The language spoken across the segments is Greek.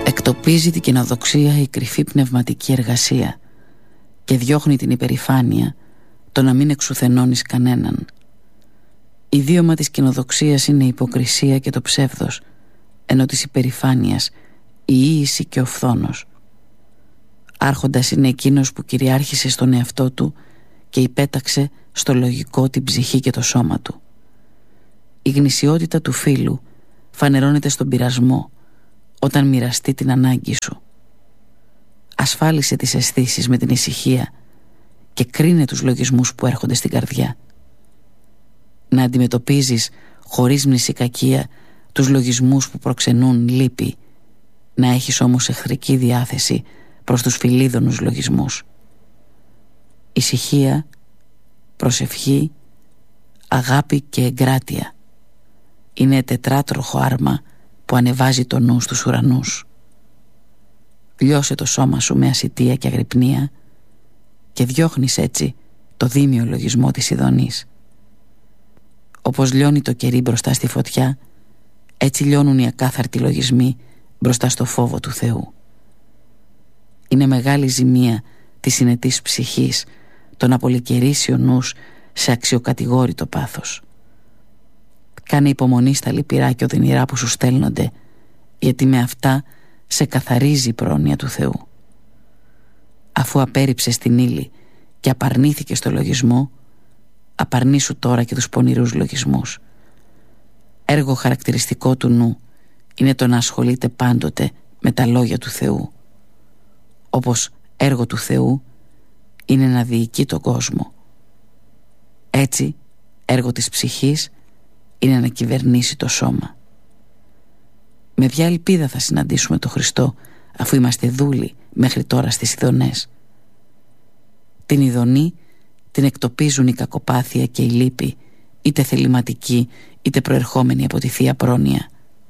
Εκτοπίζει την κοινοδοξία η κρυφή πνευματική εργασία και διώχνει την υπερηφάνεια, το να μην εξουθενώνεις κανέναν. Ιδίωμα της κοινοδοξίας είναι η υποκρισία και το ψεύδος, ενώ της υπερηφάνειας η ίηση και ο φθόνος. Άρχοντας είναι εκείνος που κυριάρχησε στον εαυτό του και υπέταξε στο λογικό την ψυχή και το σώμα του. Η γνησιότητα του φίλου φανερώνεται στον πειρασμό, όταν μοιραστεί την ανάγκη σου. Ασφάλισε τις αισθήσεις με την ησυχία και κρίνε τους λογισμούς που έρχονται στην καρδιά. Να αντιμετωπίζεις χωρίς μνησικακία τους λογισμούς που προξενούν λύπη, να έχεις όμως εχθρική διάθεση προς τους φιλίδωνους λογισμούς. Ησυχία, προσευχή, αγάπη και εγκράτεια είναι τετράτροχο άρμα που ανεβάζει το νου στους ουρανούς. Λιώσε το σώμα σου με ασιτεία και αγρυπνία και διώχνεις έτσι το δίμιο λογισμό της ειδονής. Όπως λιώνει το κερί μπροστά στη φωτιά, έτσι λιώνουν οι ακάθαρτοι λογισμοί μπροστά στο φόβο του Θεού. Είναι μεγάλη ζημία της συνετής ψυχής το να πολυκαιρίσει ο νους σε αξιοκατηγόρητο πάθος. Κάνε υπομονή στα λυπηρά και οδυνηρά που σου στέλνονται, γιατί με αυτά σε καθαρίζει η πρόνοια του Θεού. Αφού απέρριψες την ύλη και απαρνήθηκες το λογισμό, απαρνήσου τώρα και τους πονηρούς λογισμούς. Έργο χαρακτηριστικό του νου είναι το να ασχολείται πάντοτε με τα λόγια του Θεού, όπως έργο του Θεού είναι να διοικεί τον κόσμο. Έτσι, έργο της ψυχής είναι να κυβερνήσει το σώμα. Με ποια ελπίδα θα συναντήσουμε τον Χριστό, αφού είμαστε δούλοι μέχρι τώρα στις ειδονές? Την ειδονή την εκτοπίζουν η κακοπάθεια και η λύπη, είτε θεληματική είτε προερχόμενη από τη Θεία Πρόνοια.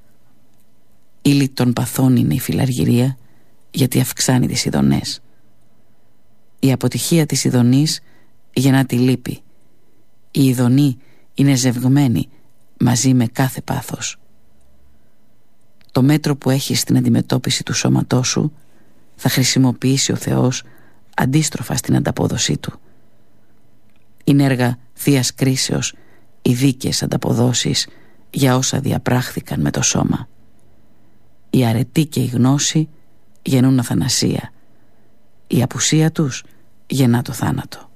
Ύλη των παθών είναι η φιλαργυρία, γιατί αυξάνει τις ειδονές. Η αποτυχία της ειδονής γεννά τη λύπη. Η ειδονή είναι ζευγμένη μαζί με κάθε πάθος. Το μέτρο που έχεις στην αντιμετώπιση του σώματός σου θα χρησιμοποιήσει ο Θεός αντίστροφα στην ανταπόδοσή του. Είναι έργα Θείας κρίσεως οι δίκαιες ανταποδόσεις για όσα διαπράχθηκαν με το σώμα. Η αρετή και η γνώση γεννούν αθανασία. Η απουσία τους γεννά το θάνατο.